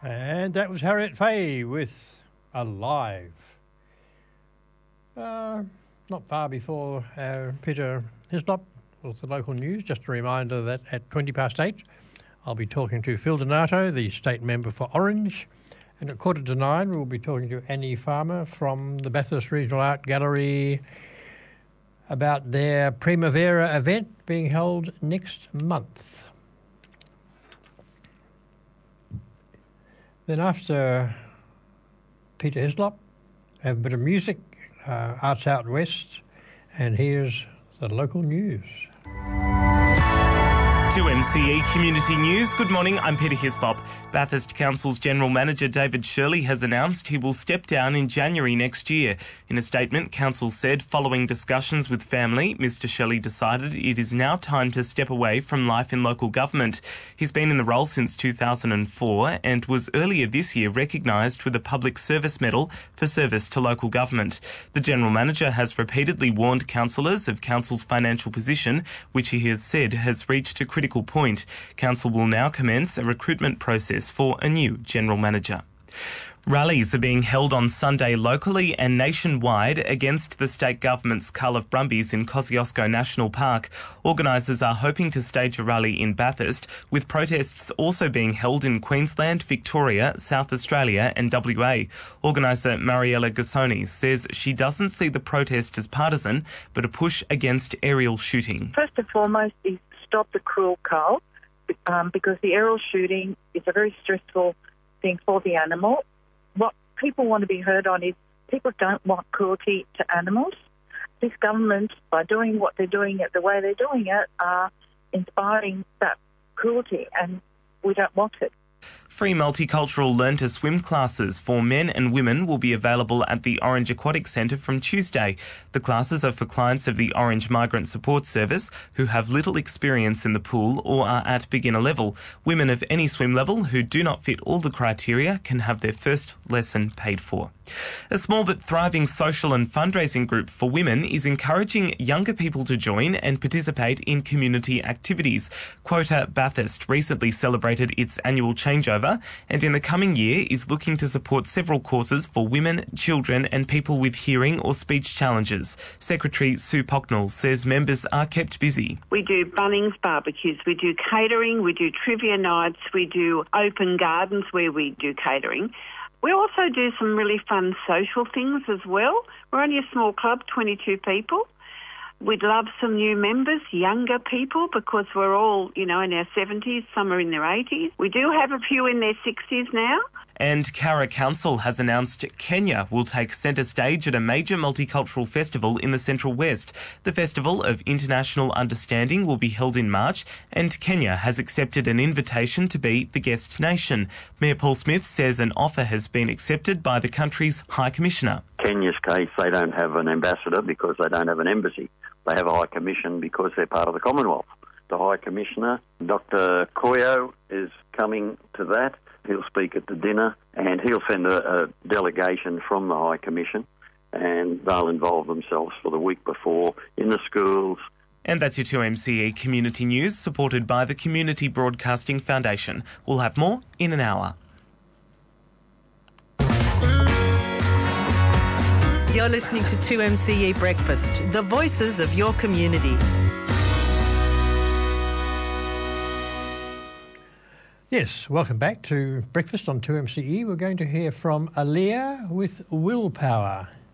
And that was Harriet Fay with Alive. Not far before Peter Hislop with the local news. Just a reminder that at 8:20, I'll be talking to Phil Donato, the state member for Orange. And at 8:45, we'll be talking to Annie Farmer from the Bathurst Regional Art Gallery about their Primavera event being held next month. Then after Peter Hislop, have a bit of music, Arts Out West, and here's the local news. 2MCE Community News. Good morning, I'm Peter Hislop. Bathurst Council's General Manager David Shirley has announced he will step down in January next year. In a statement, Council said following discussions with family, Mr Shirley decided it is now time to step away from life in local government. He's been in the role since 2004 and was earlier this year recognised with a Public Service Medal for service to local government. The General Manager has repeatedly warned councillors of Council's financial position, which he has said has reached a critical point. Council will now commence a recruitment process for a new General Manager. Rallies are being held on Sunday locally and nationwide against the state government's cull of brumbies in Kosciuszko National Park. Organisers are hoping to stage a rally in Bathurst, with protests also being held in Queensland, Victoria, South Australia and WA. Organiser Mariella Gassoni says she doesn't see the protest as partisan, but a push against aerial shooting. First and foremost is stop the cruel cull, because the aerial shooting is a very stressful thing for the animal. What people want to be heard on is people don't want cruelty to animals. This government, by doing what they're doing it the way they're doing it, are inspiring that cruelty, and we don't want it. Free multicultural Learn to Swim classes for men and women will be available at the Orange Aquatic Centre from Tuesday. The classes are for clients of the Orange Migrant Support Service who have little experience in the pool or are at beginner level. Women of any swim level who do not fit all the criteria can have their first lesson paid for. A small but thriving social and fundraising group for women is encouraging younger people to join and participate in community activities. Quota Bathurst recently celebrated its annual changeover and in the coming year is looking to support several courses for women, children and people with hearing or speech challenges. Secretary Sue Pocknell says members are kept busy. We do Bunnings barbecues, we do catering, we do trivia nights, we do open gardens where we do catering. We also do some really fun social things as well. We're only a small club, 22 people. We'd love some new members, younger people, because we're all, in our 70s, some are in their 80s. We do have a few in their 60s now. And Cara Council has announced Kenya will take centre stage at a major multicultural festival in the Central West. The Festival of International Understanding will be held in March, and Kenya has accepted an invitation to be the guest nation. Mayor Paul Smith says an offer has been accepted by the country's High Commissioner. Kenya's case, they don't have an ambassador because they don't have an embassy. They have a High Commission because they're part of the Commonwealth. The High Commissioner, Dr. Koyo, is coming to that. He'll speak at the dinner and he'll send a delegation from the High Commission and they'll involve themselves for the week before in the schools. And that's your 2MCE Community News, supported by the Community Broadcasting Foundation. We'll have more in an hour. You're listening to 2MCE Breakfast, the voices of your community. Yes, welcome back to Breakfast on 2MCE. We're going to hear from Aaliyah with Willpower.